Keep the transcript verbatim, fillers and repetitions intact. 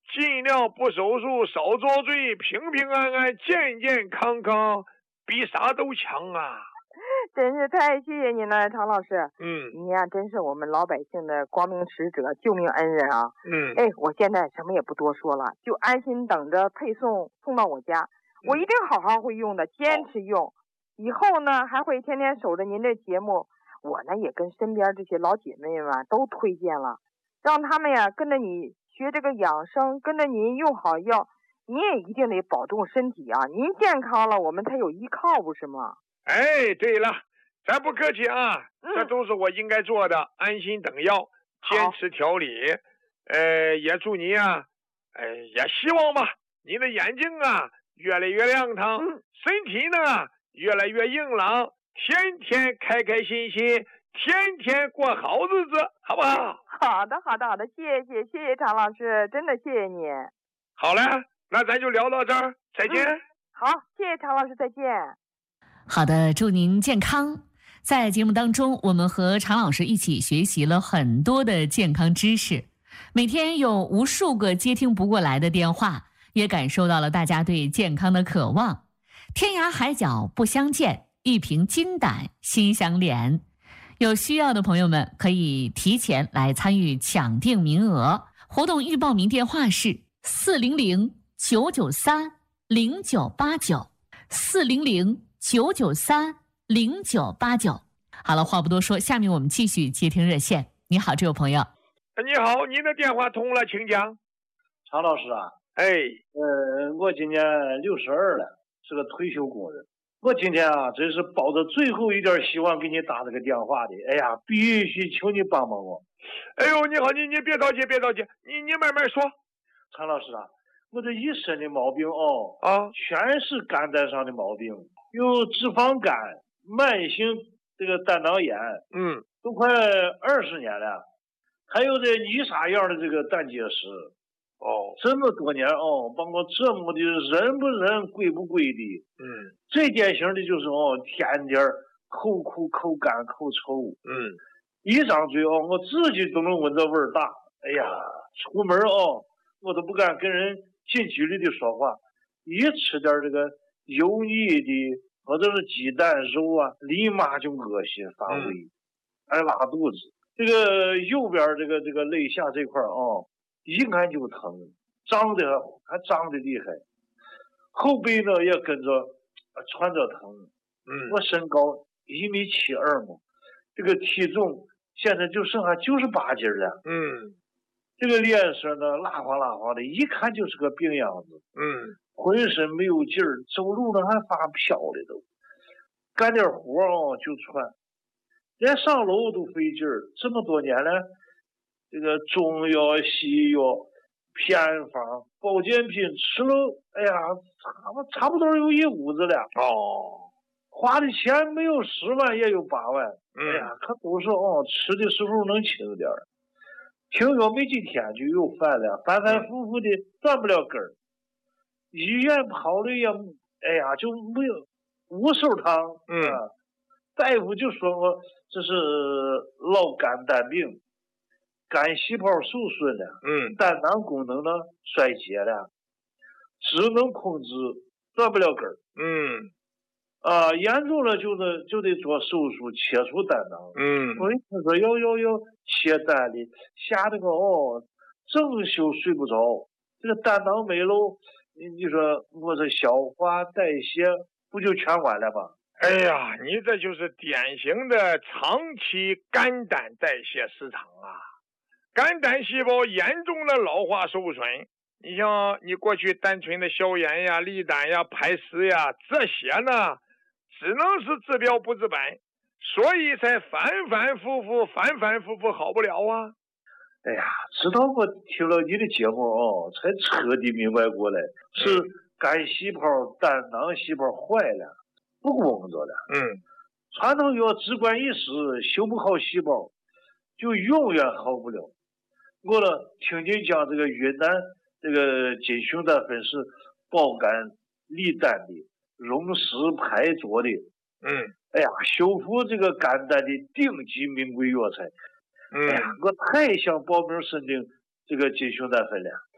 尽量不手术，少遭罪，平平安安，健健康康，比啥都强啊！ 真是太谢谢您了，常老师。 嗯， 你呀、真是我们老百姓的光明使者、救命恩人啊！ 嗯， 哎，我现在什么也不多说了，就安心等着配送送到我家。我一定好好会用的，坚持用。以后呢，还会天天守着您这节目。我呢，也跟身边这些老姐妹们都推荐了，让他们呀跟着你学这个养生，跟着您用好药。您也一定得保重身体啊！您健康了，我们才有依靠，不是吗？ 哎，对了，咱不客气啊， 嗯、 这都是我应该做的，安心等药，坚持调理。呃，也祝你啊，哎、呃，也希望吧，你的眼睛啊越来越亮堂， 嗯、 身体呢越来越硬朗，天天开开心心，天天过好日子，好不好？ 好的，好的，好的，谢谢，谢谢常老师，真的谢谢你。 好嘞，那咱就聊到这儿，再见。 嗯、好，谢谢常老师，再见。 好的，祝您健康。在节目当中，我们和常老师一起学习了很多的健康知识，每天有无数个接听不过来的电话，也感受到了大家对健康的渴望。天涯海角不相见，一瓶金胆心相连。有需要的朋友们可以提前来参与抢定名额，活动预报名电话是四零零九九三零九八九四零零九九三零九八九。好了，话不多说，下面我们继续接听热线。你好，这位朋友。 你好，您的电话通了，请讲。 常老师啊， 哎， 呃，我今年六十二了，是个退休工人。我今天啊，真是抱着最后一点希望给你打这个电话的。哎呀，必须求你帮帮我。 哎呦，你好，你你别着急，别着急，你你慢慢说。 常老师啊，我这一身的毛病哦， 啊， 全是肝胆上的毛病，有脂肪肝、慢性这个胆囊炎， 嗯， 都快二十年了，还有这泥沙样的这个胆结石。 哦， 这么多年哦，把我折磨的人不人鬼不鬼的。 嗯， 最典型的就是哦，天天口苦口干口臭。 嗯， 一张嘴哦，我自己都能闻到味儿大。哎呀，出门哦，我都不敢跟人近距离的说话，一吃点这个油腻的或者是鸡蛋肉啊，立马就恶心发胃，爱拉肚子。这个右边这个这个肋下这块哦，一看就疼，胀的还胀的厉害，后背呢也跟着穿着疼。 嗯， 我身高一米七二嘛，这个体重现在就剩下九十八斤了。 嗯， 这个脸色呢蜡黄蜡黄的，一看就是个病样子。 嗯， 浑身没有劲儿，走路呢还发飘的都，干点活哦就喘，连上楼都费劲儿。这么多年了，这个中药、西药、偏方、保健品吃了，哎呀，差不差不多有一屋子了。 哦， 花的钱没有十万也有八万。 嗯、 哎呀，可都是哦，吃的时候能轻点儿，停药没几天就又犯了，反反复复的断不了根儿。医院跑的也，哎呀，就没有无手汤。 嗯、 啊，大夫就说我这是老肝胆病，肝细胞受损了， 嗯， 胆囊功能呢衰竭了，只能控制，断不了根儿。 嗯， 啊，严重了就得就得做手术切除胆囊。 嗯， 我一听说要要要切胆的，吓得我哦整宿睡不着。这个胆囊没了，你你说我这消化代谢不就全完了吗？ 哎呀，你这就是典型的长期肝胆代谢失常啊！肝胆细胞严重的老化受损。你像你过去单纯的消炎呀、利胆呀、排石呀，这些呢，只能是治标不治本，所以才反反复复、反反复复好不了啊！ 哎呀，直到我听了你的节目哦，才彻底明白过来，是肝细胞、胆囊细胞坏了，不工作了。 嗯， 传统药只管一时，修不好细胞，就永远好不了。我呢，听你讲这个云南这个金熊胆粉是保肝利胆的，溶石排浊的。 嗯， 哎呀，修复这个肝胆的顶级名贵药材。 嗯， 哎呀，我太想报名申请这个金熊胆粉了。